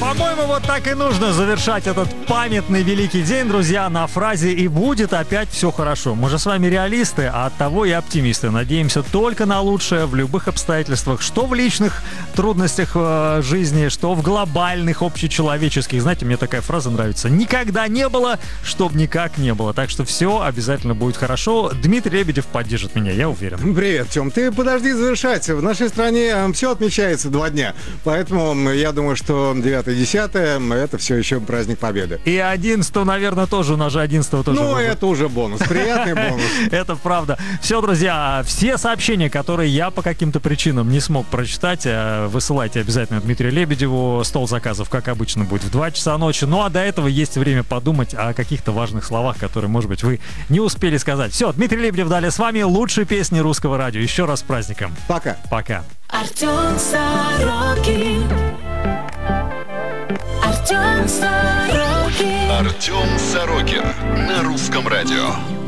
По-моему, вот так и нужно завершать этот памятный великий день, друзья, на фразе «и будет опять все хорошо». Мы же с вами реалисты, а оттого и оптимисты. Надеемся только на лучшее в любых обстоятельствах, что в личных трудностях жизни, что в глобальных, общечеловеческих. Знаете, мне такая фраза нравится: «Никогда не было, чтоб никак не было». Так что все обязательно будет хорошо. Дмитрий Лебедев поддержит меня, я уверен. Привет, Тём. Ты подожди завершать. В нашей стране все отмечается 2 дня. Поэтому я думаю, что 9 и 10 это все еще праздник Победы. И 11, наверное, тоже. У нас же 11 тоже. Ну, это уже бонус. Приятный бонус. Это правда. Все, друзья, все сообщения, которые я по каким-то причинам не смог прочитать, высылайте обязательно Дмитрию Лебедеву. Стол заказов, как обычно, будет в 2 часа ночи. Ну, а до этого есть время подумать о каких-то важных словах, которые, может быть, вы не успели сказать. Все, Дмитрий Лебедев далее с вами. Лучшие песни русского радио. Еще раз с праздником. Пока. Пока. Артем Сорокин. Артем Сорокин. Артем Сорокин на русском радио.